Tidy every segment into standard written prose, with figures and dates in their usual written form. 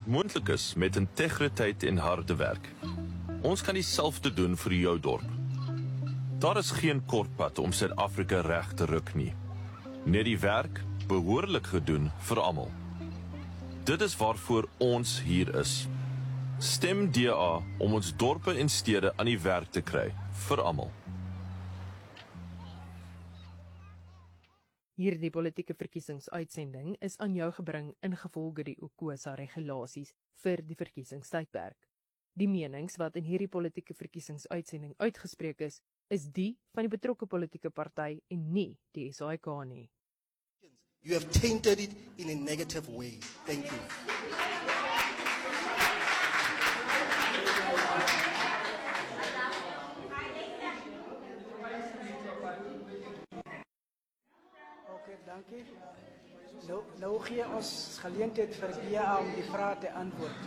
moontlik is met integriteit en harde werk. Ons kan dieselfde doen vir jou dorp. Daar is geen kortpad om Suid-Afrika reg te ruk nie. Net die werk behoorlik gedoen vir almal. Dit is waarvoor ons hier is. Stem DA om ons dorpe en stede aan die werk te kry, vir almal. Hierdie politieke verkiesingsuitsending is aan jou gebring ingevolge die UKOSA regulasies vir die verkiesingstydperk. Die menings wat in hierdie politieke verkiesingsuitsending uitgespreek is die van die betrokke politieke party en nie die SAIK nie. You have tainted it in a negative way. Thank you. Okay, dankie. Nou gee ons geleentheid vir DA om die vraag te antwoord.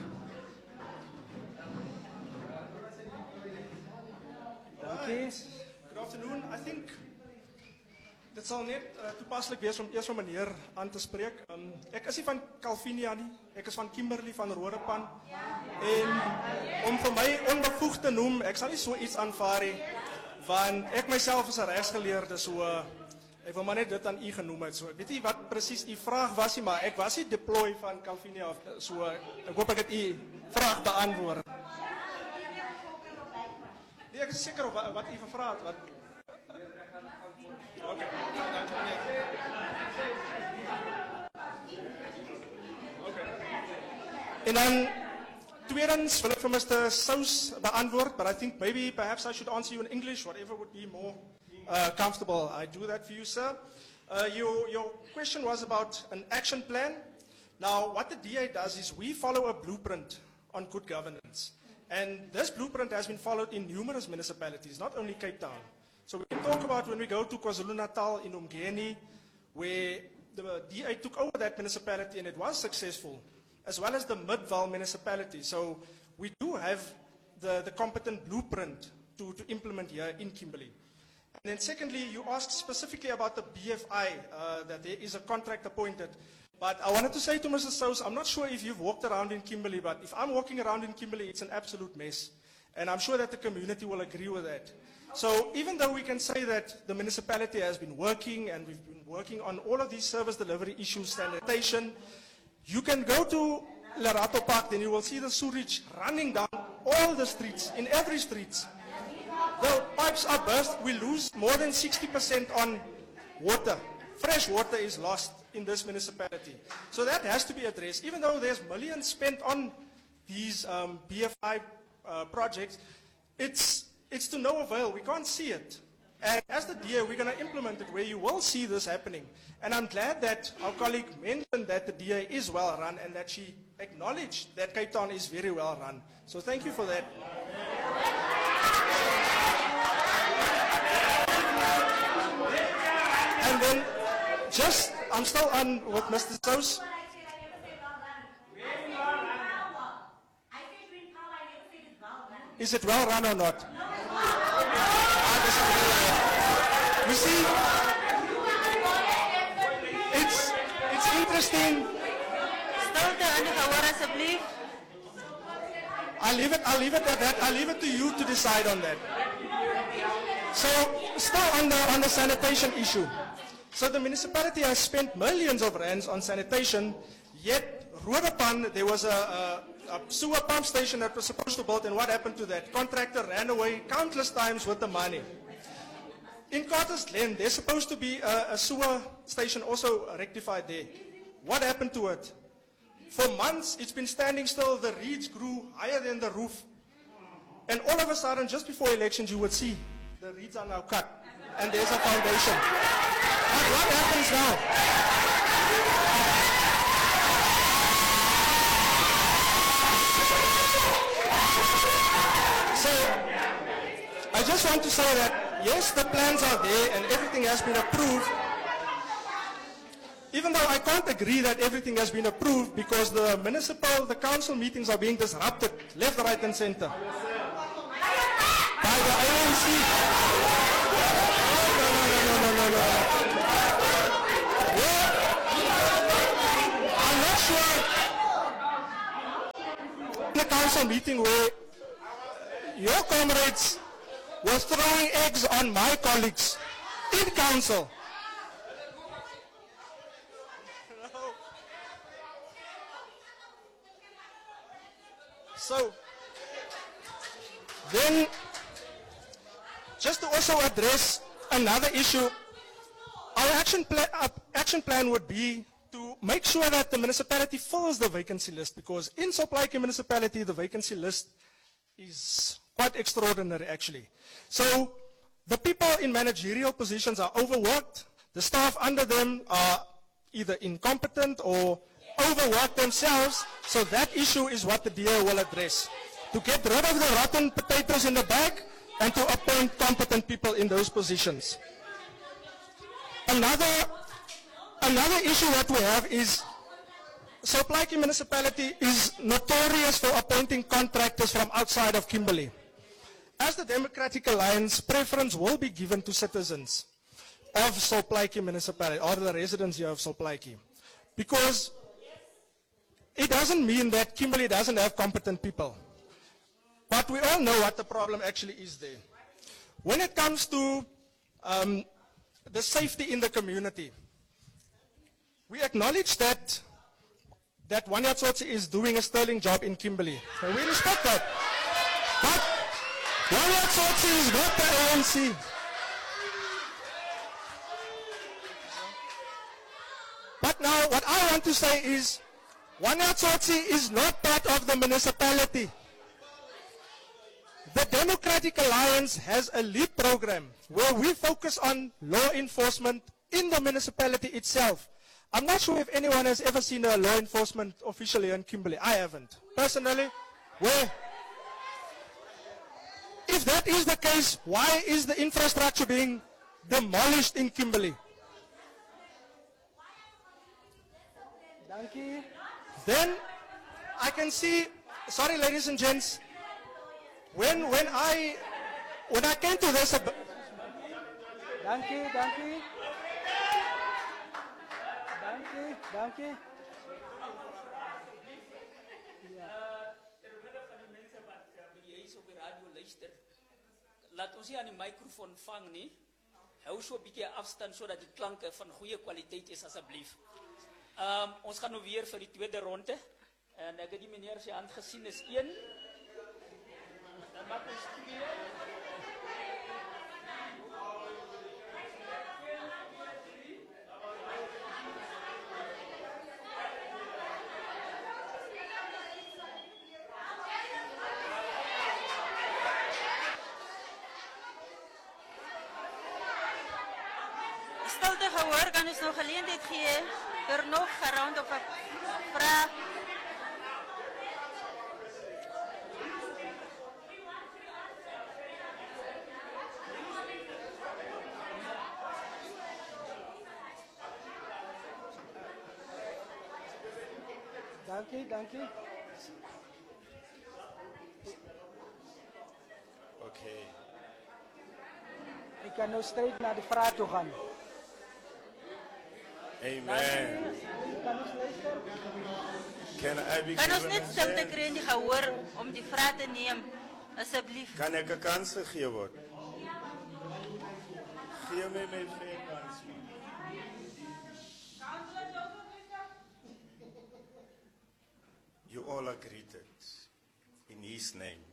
Dankie. Good afternoon. I think dit sal net toepaslik wees om eers van meneer aan te spreek. Ek is nie van Calvinia nie, ek is van Kimberley van Roodepan. En om vir my onbevoegd te noem, ek sal nie so iets aanvaar nie, want ek myself is 'n regsgeleerde, so ek wil maar net dit aan u genoem het. So ek weet nie wat presies u vraag was nie, maar ek was nie deploy van Calvinia of so. Ek hoop ek het u vraag beantwoord. Nee, ek is seker op wat u gevra het, wat okay. En dan tweedens wil ek vir Mr. Sous beantwoord, but I think perhaps I should answer you in English, whatever would be more comfortable. I do that for you, sir. Your question was about an action plan. Now, what the DA does is we follow a blueprint on good governance. And this blueprint has been followed in numerous municipalities, not only Cape Town. So we can talk about when we go to KwaZulu-Natal in Umgeni, where the DA took over that municipality and it was successful, as well as the Midvaal municipality. So we do have the competent blueprint to implement here in Kimberley. And then secondly, you asked specifically about the BFI, that there is a contract appointed. But I wanted to say to Mr. Sous, I'm not sure if you've walked around in Kimberley, but if I'm walking around in Kimberley, it's an absolute mess. And I'm sure that the community will agree with that. So even though we can say that the municipality has been working and we've been working on all of these service delivery issues, sanitation, you can go to Lerato Park, then you will see the sewage running down all the streets, in every street. The pipes are burst, we lose more than 60% on water. Fresh water is lost in this municipality. So that has to be addressed. Even though there's millions spent on these BFI projects, it's to no avail. We can't see it. And as the DA, we're going to implement it where you will see this happening. And I'm glad that our colleague mentioned that the DA is well run and that she acknowledged that Cape Town is very well run. So thank you for that. And then, I'm still on with Mr. Sous. Is it well run or not? You see, it's interesting. I'll leave it at that. I'll leave it to you to decide on that. So, still on the sanitation issue. So the municipality has spent millions of rands on sanitation, yet Roodepan, there was a sewer pump station that was supposed to build, and what happened to that? Contractor ran away countless times with the money. In Carter's Glen, there's supposed to be a sewer station also rectified there. What happened to it? For months, it's been standing still. The reeds grew higher than the roof. And all of a sudden, just before elections, you would see the reeds are now cut, and there's a foundation. But what happens now? So, I just want to say that, yes, the plans are there and everything has been approved. Even though I can't agree that everything has been approved because the council meetings are being disrupted, left, right, and center. By the ANC. No. I'm not sure. in a council meeting where your comrades were throwing eggs on my colleagues in council. So, then, just to also address another issue, our action plan would be to make sure that the municipality fills the vacancy list, because in Soplaiki municipality, the vacancy list is quite extraordinary, actually. So, the people in managerial positions are overworked, the staff under them are either incompetent or overwork themselves, so that issue is what the DA will address. To get rid of the rotten potatoes in the bag and to appoint competent people in those positions. Another issue that we have is Soplaiki municipality is notorious for appointing contractors from outside of Kimberley. As the Democratic Alliance, preference will be given to citizens of Soplaiki municipality or the residents here of Soplaiki, because it doesn't mean that Kimberley doesn't have competent people. But we all know what the problem actually is there. When it comes to the safety in the community, we acknowledge that Wanya Tsotsi is doing a sterling job in Kimberley. So we respect that. But Wanya Tsotsi is not the ANC. But now what I want to say is, Wanya Tsotsi is not part of the municipality. The Democratic Alliance has a LEAP program where we focus on law enforcement in the municipality itself. I'm not sure if anyone has ever seen a law enforcement official here in Kimberley. I haven't. Personally, if that is the case, why is the infrastructure being demolished in Kimberley? Thank you. Then I can see, sorry ladies and gents, when I came to this, Thank you. Laat ons nie aan die microfoon vang nie. Hou so 'n bietjie afstand sodat die klanke van goeie kwaliteit is asseblief. Ons gaan nou weer vir die tweede ronde. En ek het die meneer se hand gesien is 1. Dan maak ons 2. Stilte gehoor, kan ons nog geleentheid gee vir nog 'n round of 'n vraag. Dank u. Okay. Ik kan nou straight naar de vraag toe gaan. Amen. Can I be Kan ons given net a stilte chance? kry in die gehoor om die vraag te neem, asseblief. Kan ek 'n kans gegee word? Gee my my fair kans. You all are greeted in his name.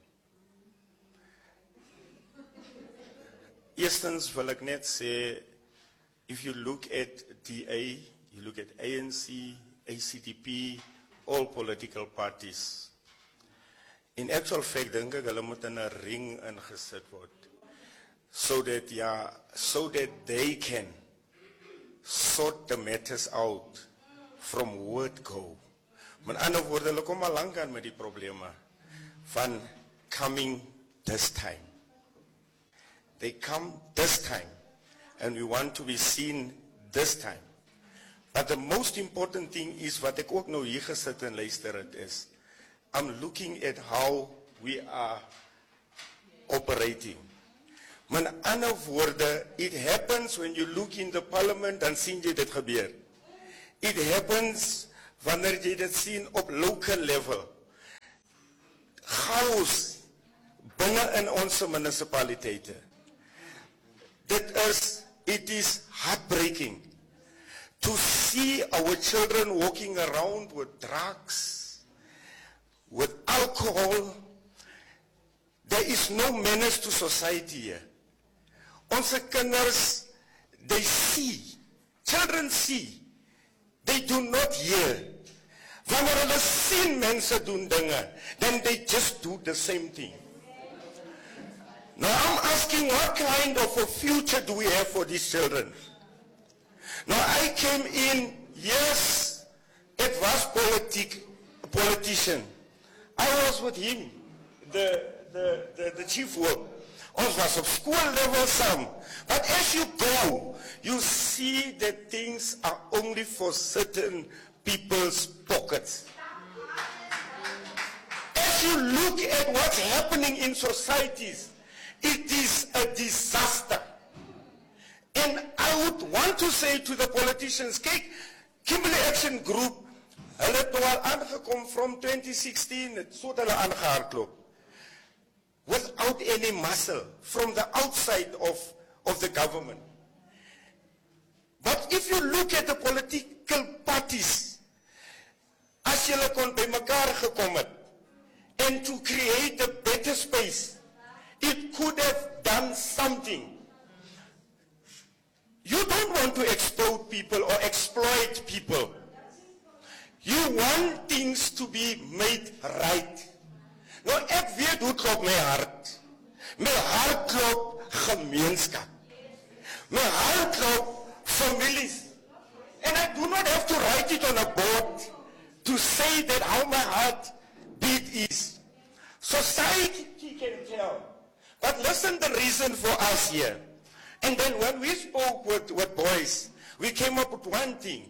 Eerstens wil ek net sê, if you look at DA, you look at ANC, ACDP, all political parties. In actual fact, dink ek hulle moet in 'n ring ingesit word, so that they can sort the matters out from word go. Met ander woorde, hulle kom al lank aan met die probleme van coming this time. They come this time, and we want to be seen this time. But the most important thing is, wat ek ook nou hier gesit en luister het is, I'm looking at how we are operating. Met ander woorde, it happens when you look in the parliament, dan sien jy dit gebeur. It happens wanneer jy dit sien op local level. chaos binne in onze municipaliteite. It is heartbreaking to see our children walking around with drugs, with alcohol. There is no manners to society here. Onze kinders, they see. Children see. They do not hear. Wanneer hulle sien mense doen dinge, then they just do the same thing. Now I'm asking, what kind of a future do we have for these children? Now I came in, yes, it was politician. I was with him, the chief work. Ons was op school level some. But as you go, you see that things are only for certain people's pockets. As you look at what's happening in societies, it is a disaster. And I would want to say to the politicians, kyk, Kimberley Action Group, hulle het al aangekom from 2016, het so hulle aangehardloop. Without any muscle from the outside of the government. But if you look at the political parties, as julle kon by mekaar gekom het, and to create a better space, it could have done something. You don't want to exploit people or exploit people. You want things to be made right. Nou, ek weet hoe klop my hart. My hart klop gemeenskap. My hart klop families. And I do not have to write it on a board to say that how my heart beat is. Society can tell. But listen the reason for us here. And then when we spoke with boys, we came up with one thing.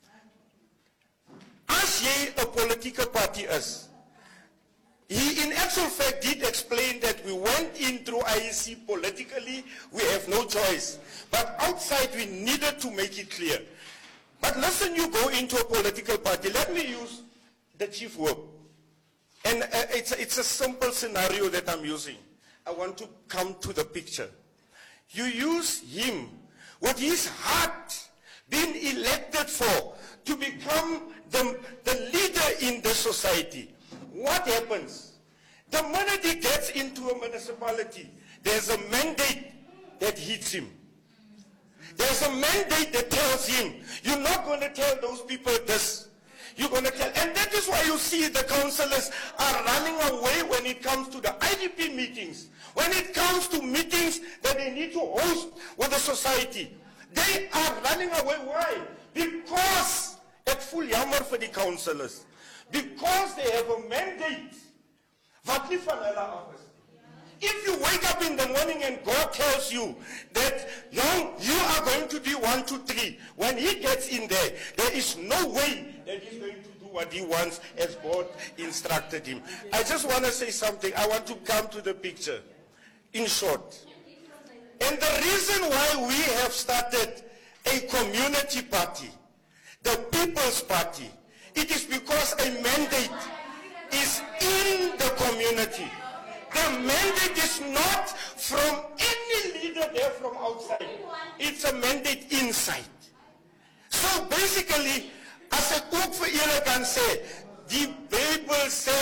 As jy a political party is, he in actual fact did explain that we went in through IEC politically, we have no choice. But outside we needed to make it clear. But listen, you go into a political party, let me use the chief whip. And it's a simple scenario that I'm using. I want to come to the picture. You use him with his heart being elected for to become the leader in the society. What happens? The minute he gets into a municipality, there's a mandate that hits him. There's a mandate that tells him, you're not going to tell those people this. You're going to tell, and that is why you see the councillors are running away when it comes to the IDP meetings. When it comes to meetings that they need to host with the society, they are running away. Why? Because, it's full jammer for the councillors. Because they have a mandate. Wat nie van hulle af is. If you wake up in the morning and God tells you that you are going to do 1, 2, 3, when he gets in there, there is no way that he's going to do what he wants as God instructed him. I just want to say something. I want to come to the picture in short. And the reason why we have started a community party, the People's Party, it is because a mandate is in the community. The mandate is not from any leader there from outside. It's a mandate inside. So basically, as ek ook vir julle kan sê, die Bybel sê,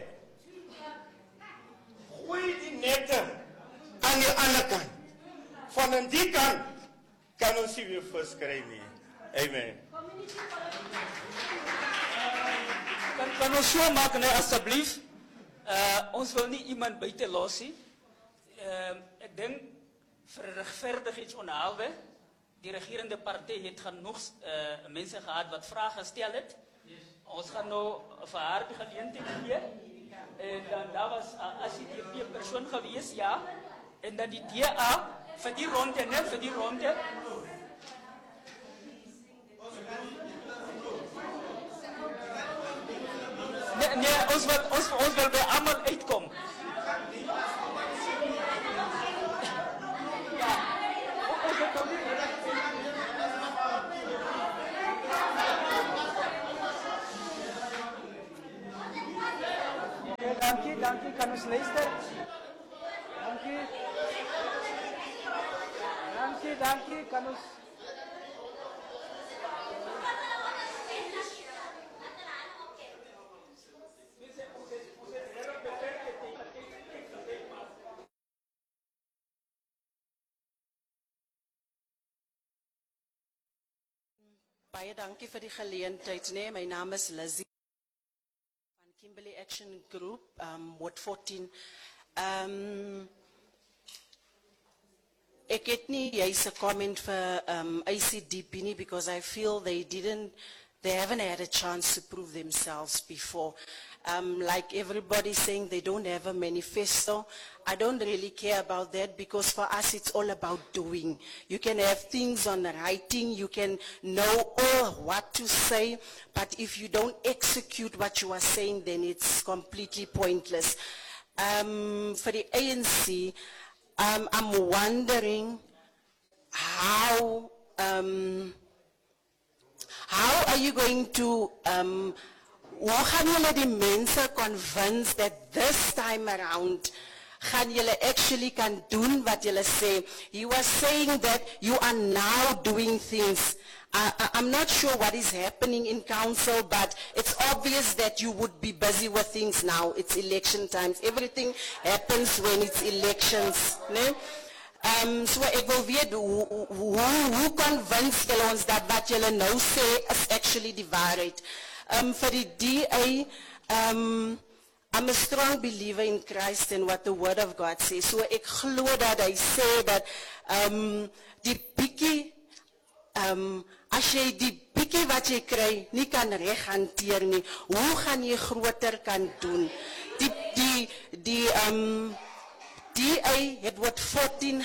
gooi die nette aan die ander kant. Van aan die kant kan ons nie weer vis kry nie. Amen. Kan ons so maak, nee, asseblief. Ons wil nie iemand buite los nie. Ek dink vir regverdigheidsonderhoude, die regerende party het genoeg mense gehad wat vrae gestel het. Ons gaan nou vir haar die geleentheid gee. En dan daar was as die persoon gewees, ja. En dan die DA vir die ronde, net vir die ronde. Nee, ons wil by almal uitkom. dankie, kan ons luister? Dankie, kan ons... Baie dankie vir die geleentheid. Nee, my naam is Lizzie van Kimberley Action Group, Ward 14. Ek het nie juist 'n comment vir ACDP nie, because I feel they haven't had a chance to prove themselves before. Like everybody saying they don't have a manifesto. I don't really care about that, because for us it's all about doing. You can have things on writing, you can know all what to say, but if you don't execute what you are saying, then it's completely pointless. For the ANC, I'm wondering how are you going to hoe gaan julle die mense convince that this time around gaan julle actually kan doen wat julle sê? He was saying that you are now doing things. I'm not sure what is happening in council, but it's obvious that you would be busy with things now. It's election times. Everything happens when it's elections. Nee? So ek wil weet, hoe convince julle ons dat wat julle nou sê is actually die waarheid? For the DA, I'm a strong believer in Christ and what the Word of God says. So ek glo dat hy sê dat die bietjie, as jy die bietjie wat jy kry, nie kan reg hanteer nie, hoe gaan jy groter kan doen? Die DA het Ward 14